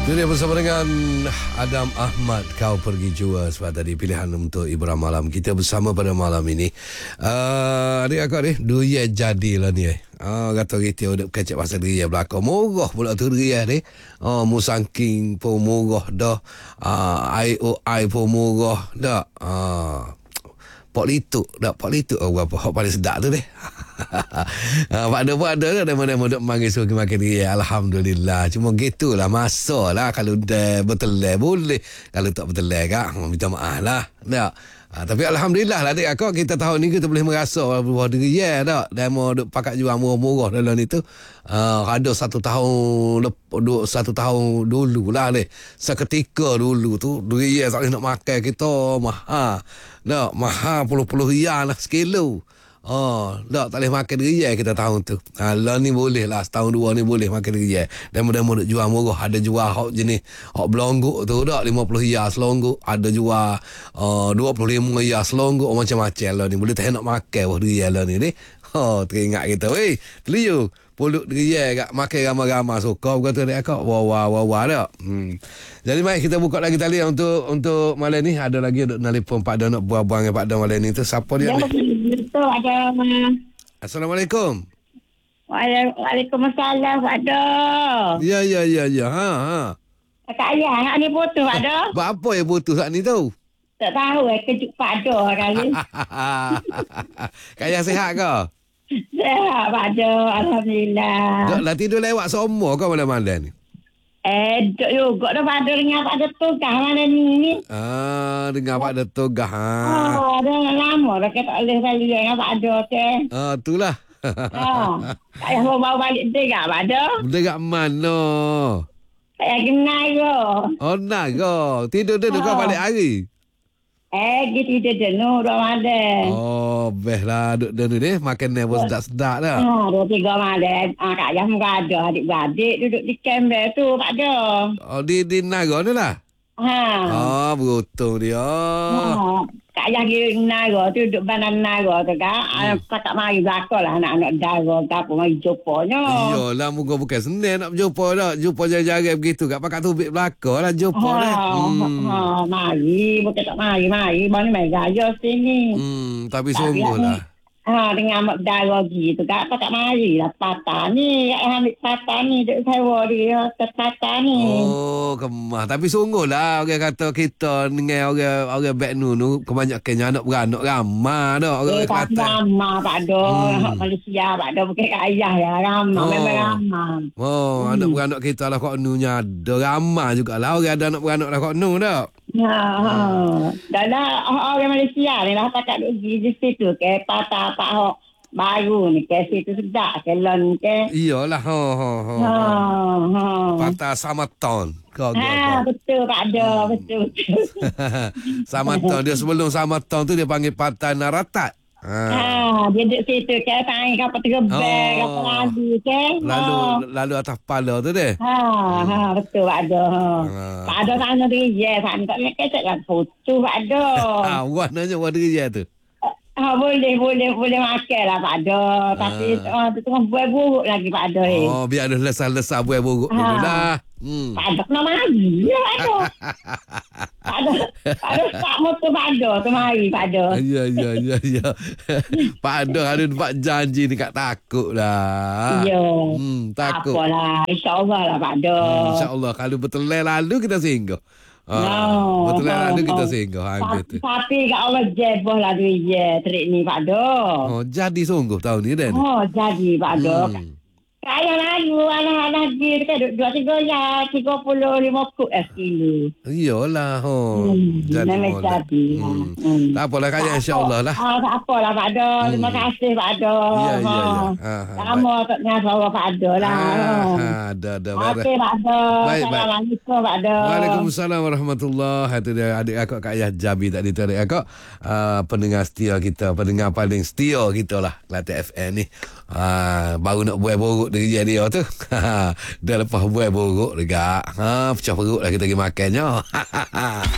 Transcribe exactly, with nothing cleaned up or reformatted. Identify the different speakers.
Speaker 1: Itu dia bersama dengan Adam Ahmad, Kau Pergi Jua. Sebab tadi pilihan untuk hiburan malam kita bersama pada malam ini. Uh, adik akak ni, duit jadilah ni eh. Ah, kata kita udah kecek pasal dia belakang. Murah pula tu dia ni. Oh, musangking pun murah dah. Ah, I O I pun murah dah. Ah. Pak lituk dah, pak lituk oh, berapa hak paling sedap tu deh. Ha, pak ada pak ada dah mana-mana duk manggil suruh makan dia. Alhamdulillah. Cuma gitulah masalah kalau dah betul boleh. Kalau tak betul kak, minta maaf lah. Tak. Ha, tapi Alhamdulillah lah adik akak, kita tahun ni kita boleh merasa bahawa diri ya tak. Dan mau duk pakat jual murah-murah dalam itu. Uh, ada satu tahun dua, satu tahun dulu lah ni. Seketika dulu tu diri ya tak boleh nak makan kita mahal. Tak, mahal puluh-puluh riyal lah sekilo. Oh, tak, tak boleh makan riyal kita tahun tu. Ha, lah ni boleh lah, setahun dua ni boleh makan riyal. Dan mudah-mudah duk jual murah. Ada jual hok jenis, hok belongguk tu tak, lima puluh riyal selongguk. Ada jual uh, dua puluh lima riyal selongguk, macam-macam lah ni. Boleh tak nak makan wah riyal lah ni ni. Oh, teringat kita. Weh, Teliu. Pulut riyal kat makan ramai-ramai suka berkata dia akak. Wah wah wah wah tak. Hmm. Jadi mari kita buka lagi tali untuk untuk malam ni. Ada lagi untuk nelefon Pak Don nak buang-buang dengan Pak Don malam ni tu. Siapa dia
Speaker 2: ya,
Speaker 1: ni?
Speaker 2: Betul ada.
Speaker 1: Assalamualaikum.
Speaker 2: Waalaikumsalam Pak Don.
Speaker 1: Ya ya ya ya. Ha ha.
Speaker 2: Kak Ayah nak ni putus Pak Don.
Speaker 1: Buat apa yang putus saat ni tu?
Speaker 2: Tak tahu eh, kejut Pak Don kali.
Speaker 1: Kaya sihat ke?
Speaker 2: Sehat Pak Don, Alhamdulillah.
Speaker 1: Dok lah tidur lewat semua kau malam-malam ni.
Speaker 2: Eh, duk juga dah Pak Don dengar Pak Don tugas mana ni.
Speaker 1: Ah, dengar Pak Don tugas ha.
Speaker 2: Oh, dah lama dah kita tak boleh balik dengan Pak Don ke.
Speaker 1: Ah, itulah.
Speaker 2: Oh, tak payah bawa balik dia kat Pak Don.
Speaker 1: Dia kat mana?
Speaker 2: Tak payah kenal ke.
Speaker 1: Oh, nak ke? Tidur dulu kau balik hari?
Speaker 2: Eh, gitu dia jenuh dua malam.
Speaker 1: Oh, best lah duduk dulu ni. Makan ni pun sedap-sedap dah.
Speaker 2: Ha, dua tiga malam. Ah, Kak Ayah muka ada adik-beradik duduk di kamber tu, Pak Don.
Speaker 1: Oh, di, di Naga ni lah?
Speaker 2: Ha.
Speaker 1: Oh, beruntung dia.
Speaker 2: Ha. Kak Ayah kira Naga tu duduk bandar Naga tu, Kak. Hmm. Kakak mari belakang lah anak-anak dara ke apa mari jumpanya.
Speaker 1: Iyalah, muka bukan senang nak berjumpa dah. Jumpa jarang-jarang begitu. Kat pakat tubik belakang lah jumpa
Speaker 2: ha.
Speaker 1: dah. Hmm.
Speaker 2: Ha, mari. Bukan tak mari, mari. Baru ni mari gaya sini.
Speaker 1: Hmm, tapi sungguh lah.
Speaker 2: Ha, dengan amat dara gitu, Kak. Pakat mari lah patah ni. Kak ambil patah ni. Duk sewa dia. Patah ni.
Speaker 1: Oh, kemah. Tapi sungguh lah orang kata kita dengan orang orang back nu nu kebanyakannya anak beranak ramah dah orang
Speaker 2: Eh, tak ramah Pak Don. Hmm. Malaysia Pak Don bukan Kak Ayah ya. Ramah. Oh. Memang ramah.
Speaker 1: Oh, hmm. anak beranak kita lah kok nunya ada ramah jugalah. Orang ada anak beranak lah kok nu dah.
Speaker 2: Ha, ha. Dan lah orang Malaysia ni lah pakat duk pergi di situ ke patah Pak Hok baru ni ke situ sedap ke lon ke.
Speaker 1: Iyalah. Ha ha ha.
Speaker 2: Ha, ha.
Speaker 1: Patah Samaton. Kau
Speaker 2: ha, betul Pak Don. Hmm. Betul betul.
Speaker 1: Samaton dia sebelum Samaton tu dia panggil Patah Naratat.
Speaker 2: Ha. ha, dia duduk situ ke tangan kapal terbang, oh. kapal lagi ke.
Speaker 1: Lalu
Speaker 2: ha.
Speaker 1: lalu atas kepala tu deh.
Speaker 2: Ha, hmm. ha, betul Pak Don. Ha. Pak Don tanya dia, ya, tak nak kecek kan foto Pak Don.
Speaker 1: Ha, warnanya warna dia tu.
Speaker 2: Ha, boleh, boleh, boleh makan lah Pak Don. Tapi ha. uh, tu tengah buat buruk lagi Pak Don.
Speaker 1: Oh, biar ada lesah-lesah buat buruk ha. dulu lah. Hmm.
Speaker 2: Pak Don nak mari ya Pak Don. Pak Don, Pak Don tak motor Pak Don tu mari Pak Don.
Speaker 1: Ya, ya, ya, ya. Pak Don ada buat janji ni kat takut lah.
Speaker 2: Ya.
Speaker 1: Hmm, takut.
Speaker 2: Apalah, insyaAllah lah Pak Don.
Speaker 1: Hmm, InsyaAllah. Kalau betul lalu kita singgah. Ah, no, betul lah ada kita singgah ambil tu.
Speaker 2: Tapi kat Allah jeboh lah duit je trik ni Pak Don.
Speaker 1: Oh, jadi sungguh tahun ni dah.
Speaker 2: Oh, jadi Pak Don.
Speaker 1: Hmm.
Speaker 2: Kaya lagu anak-anak dia dekat dua tiga ya tiga puluh lima kuk es kilo.
Speaker 1: Iyalah, oh.
Speaker 2: Hmm,
Speaker 1: jadi
Speaker 2: memang jadi.
Speaker 1: Hmm.
Speaker 2: Hmm.
Speaker 1: Tak apalah kaya insya-Allah lah.
Speaker 2: Ah, tak apalah Pak Don. Hmm. Terima kasih Pak Don.
Speaker 1: Ya, ya, ya.
Speaker 2: Lama tak nyapa Pak Don lah.
Speaker 1: Ah, ada ada.
Speaker 2: Okey Pak Don.
Speaker 1: Baik, baik.
Speaker 2: Assalamualaikum Pak Don.
Speaker 1: Waalaikumsalam warahmatullahi. Itu dia adik akak Kak Ayah Jabi tadi tu adik akak. Uh, pendengar setia kita, pendengar paling setia kita lah Kelantan F M ni. Ah, baru nak buat borok dari dia tu. Dah lepas buat borok dekat. Ha, pecah perut lah kita pergi makannya.